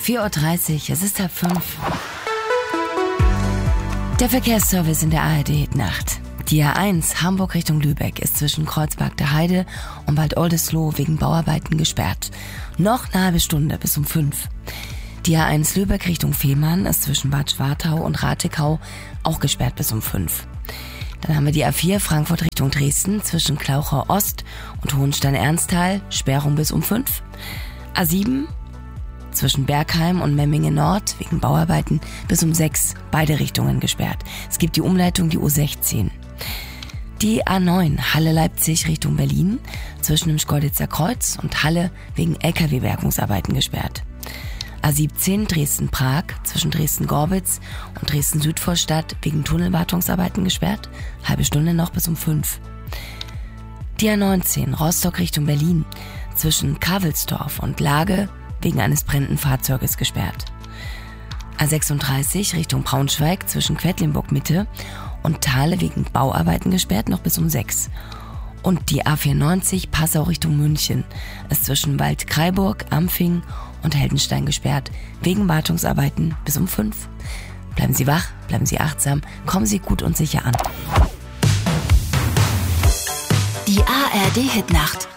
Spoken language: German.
4:30 Uhr, es ist 4:30. Der Verkehrsservice in der ARD-Nacht. Die A1 Hamburg Richtung Lübeck ist zwischen Kreuzberg der Heide und Bad Oldesloe wegen Bauarbeiten gesperrt. Noch eine halbe Stunde bis um 5. Die A1 Lübeck Richtung Fehmarn ist zwischen Bad Schwartau und Ratekau auch gesperrt bis um 5. Dann haben wir die A4 Frankfurt Richtung Dresden zwischen Klauchau Ost und Hohenstein-Ernsthal, Sperrung bis um 5. A7 zwischen Bergheim und Memmingen Nord wegen Bauarbeiten bis um 6, beide Richtungen gesperrt. Es gibt die Umleitung, die U16. Die A9 Halle-Leipzig Richtung Berlin zwischen dem Schkeuditzer Kreuz und Halle wegen LKW-Bergungsarbeiten gesperrt. A17 Dresden-Prag zwischen Dresden-Gorbitz und Dresden-Südvorstadt wegen Tunnelwartungsarbeiten gesperrt, halbe Stunde noch bis um 5. Die A19 Rostock Richtung Berlin zwischen Kavelsdorf und Lage wegen eines brennenden Fahrzeuges gesperrt. A36 Richtung Braunschweig zwischen Quedlinburg Mitte und Thale wegen Bauarbeiten gesperrt, noch bis um 6. Und die A94 Passau Richtung München ist zwischen Waldkraiburg, Ampfing und Heldenstein gesperrt, wegen Wartungsarbeiten bis um 5. Bleiben Sie wach, bleiben Sie achtsam, kommen Sie gut und sicher an. Die ARD-Hitnacht